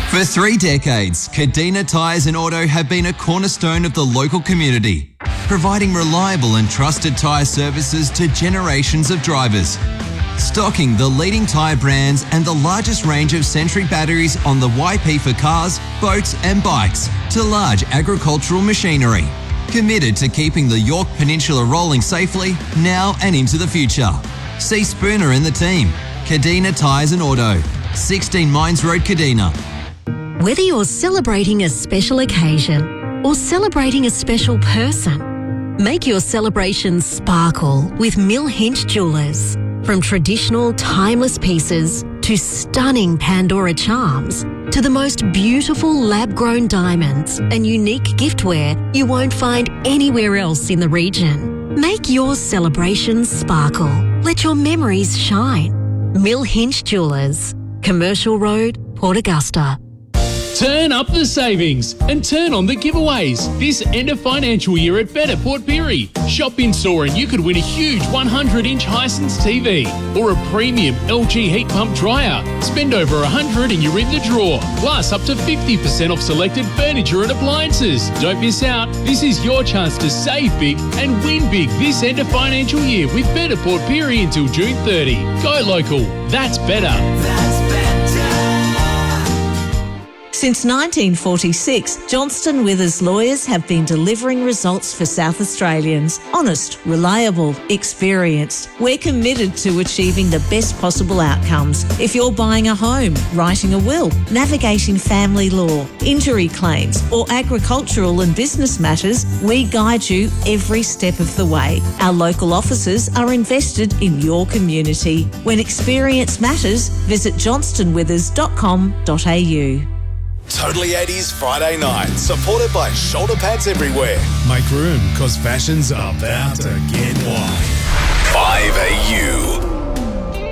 For 3 decades, Kadina Tyres and Auto have been a cornerstone of the local community, providing reliable and trusted tyre services to generations of drivers. Stocking the leading tyre brands and the largest range of Century batteries on the YP for cars, boats and bikes to large agricultural machinery. Committed to keeping the Yorke Peninsula rolling safely now and into the future. See Spooner and the team. Kadina Tyres and Auto, 16 Mines Road, Kadina. Whether you're celebrating a special occasion or celebrating a special person, make your celebrations sparkle with Mill Hinch Jewellers. From traditional, timeless pieces to stunning Pandora charms to the most beautiful lab-grown diamonds and unique giftware you won't find anywhere else in the region. Make your celebrations sparkle. Let your memories shine. Mill Hinch Jewellers, Commercial Road, Port Augusta. Turn up the savings and turn on the giveaways this end of financial year at Better Port Pirie. Shop in store and you could win a huge 100-inch Hisense TV or a premium LG heat pump dryer. Spend over $100 and you're in the draw. Plus up to 50% off selected furniture and appliances. Don't miss out. This is your chance to save big and win big this end of financial year with Better Port Pirie until June 30. Go local. That's better. That's better. Since 1946, Johnston Withers lawyers have been delivering results for South Australians. Honest, reliable, experienced. We're committed to achieving the best possible outcomes. If you're buying a home, writing a will, navigating family law, injury claims, or agricultural and business matters, we guide you every step of the way. Our local offices are invested in your community. When experience matters, visit johnstonwithers.com.au. Totally 80s Friday night, supported by Shoulder Pads Everywhere. Make room, cause fashion's about to get